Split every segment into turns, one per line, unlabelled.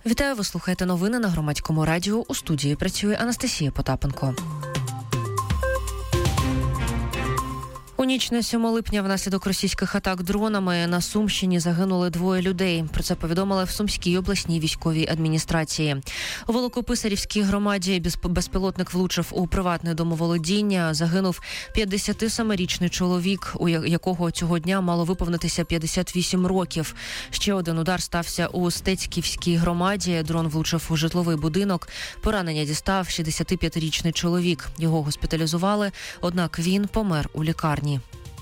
Вітаю, ви слухаєте новини на Громадському радіо. У студії працює Анастасія Потапенко. У ніч на 7 липня внаслідок російських атак дронами на Сумщині загинули 2 людей. Про це повідомили в Сумській обласній військовій адміністрації. У Великописарівській громаді безпілотник влучив у приватне домоволодіння. Загинув 57-річний чоловік, у якого цього дня мало виповнитися 58 років. Ще один удар стався у Стецьківській громаді. Дрон влучив у житловий будинок. Поранення дістав 65-річний чоловік. Його госпіталізували, однак він помер у лікарні.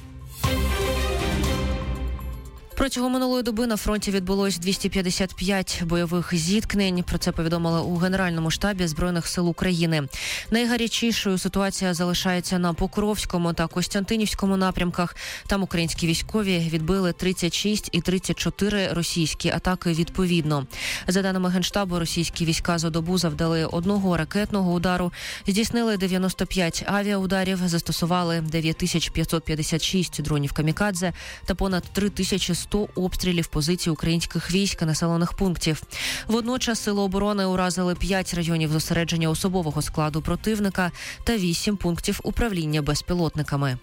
Протягом минулої доби на фронті відбулось 255 бойових зіткнень. Про це повідомили у Генеральному штабі Збройних сил України. Найгарячішою ситуація залишається на Покровському та Костянтинівському напрямках. Там українські військові відбили 36 і 34 російські атаки відповідно. За даними Генштабу, російські війська за добу завдали 1 ракетного удару, здійснили 95 авіаударів, застосували 9556 дронів камікадзе та понад 3100 обстрілів позицій українських військ населених пунктів. Водночас сили оборони уразили 5 районів зосередження особового складу противника та 8 пунктів управління безпілотниками.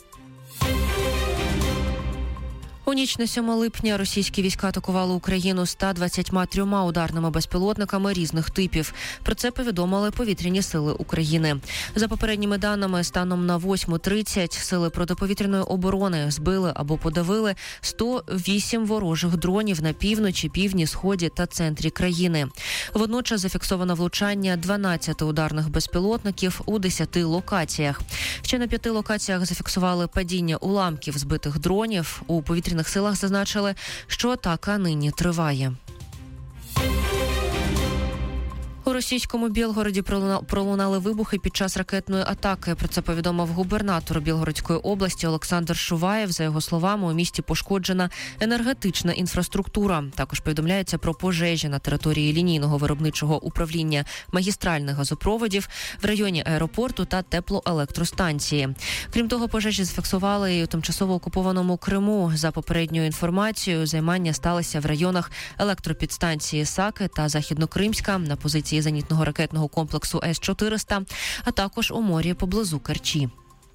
У ніч на 7 липня російські війська атакували Україну 123 ударними безпілотниками різних типів. Про це повідомили повітряні сили України. За попередніми даними, станом на 8:30 сили протиповітряної оборони збили або подавили 108 ворожих дронів на півночі, півдні, сході та центрі країни. Водночас зафіксовано влучання 12 ударних безпілотників у 10 локаціях. Ще на 5 локаціях зафіксували падіння уламків збитих дронів. У повітряних силах зазначили, що атака нині триває. У російському Білгороді пролунали вибухи під час ракетної атаки. Про це повідомив губернатор Білгородської області Олександр Шуваєв. За його словами, у місті пошкоджена енергетична інфраструктура. Також повідомляється про пожежі на території лінійного виробничого управління магістральних газопроводів в районі аеропорту та теплоелектростанції. Крім того, пожежі зафіксували і у тимчасово окупованому Криму. За попередньою інформацією, займання сталися в районах електропідстанції Саки та Західнокримська на позиції зенітного ракетного комплексу С-400, а також у морі поблизу Керчі.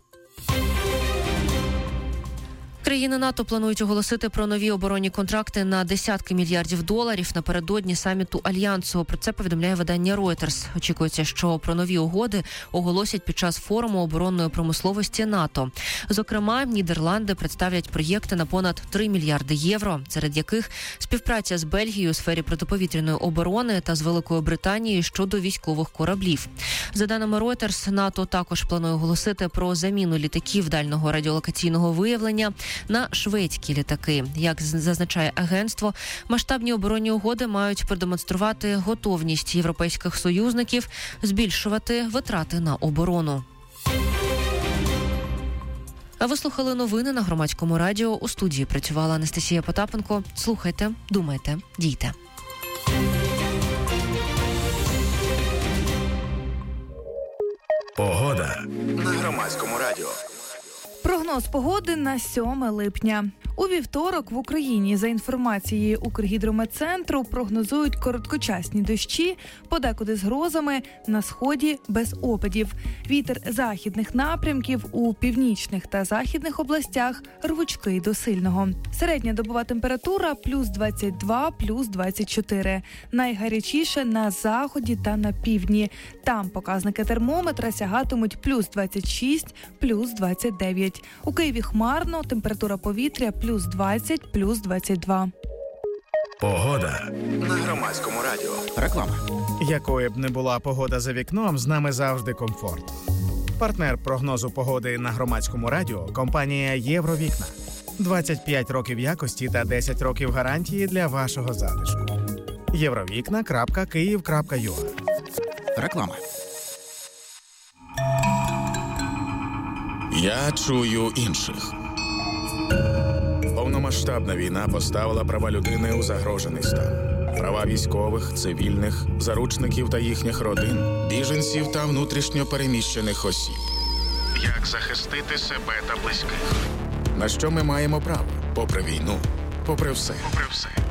Країни НАТО планують оголосити про нові оборонні контракти на десятки мільярдів доларів напередодні саміту Альянсу. Про це повідомляє видання Reuters. Очікується, що про нові угоди оголосять під час форуму оборонної промисловості НАТО. Зокрема, Нідерланди представлять проєкти на понад 3 мільярди євро, серед яких співпраця з Бельгією у сфері протиповітряної оборони та з Великою Британією щодо військових кораблів. За даними Reuters, НАТО також планує оголосити про заміну літаків дальнього радіолокаційного виявлення на шведські літаки. Як зазначає агентство, масштабні оборонні угоди мають продемонструвати готовність європейських союзників збільшувати витрати на оборону. А ви слухали новини на Громадському радіо. У студії працювала Анастасія Потапенко. Слухайте, думайте, дійте.
Погода на Громадському радіо.
Прогноз погоди на 7 липня. У вівторок в Україні, за інформацією Укргідрометцентру, прогнозують короткочасні дощі, подекуди з грозами, на сході без опадів. Вітер західних напрямків у північних та західних областях рвучкий до сильного. Середня добова температура плюс 22, плюс 24. Найгарячіше на заході та на півдні. Там показники термометра сягатимуть плюс 26, плюс 29. У Києві хмарно, температура повітря плюс 20, плюс 22.
Погода на Громадському радіо. Реклама.
Якою б не була погода за вікном, з нами завжди комфорт. Партнер прогнозу погоди на Громадському радіо – компанія «Євровікна». 25 років якості та 10 років гарантії для вашого затишку. Євровікна.Київ.ua.
Реклама. Я чую інших. Повномасштабна війна поставила права людини у загрожений стан. Права військових, цивільних, заручників та їхніх родин, біженців та внутрішньо переміщених осіб. Як захистити себе та близьких? На що ми маємо право? Попри війну, попри все.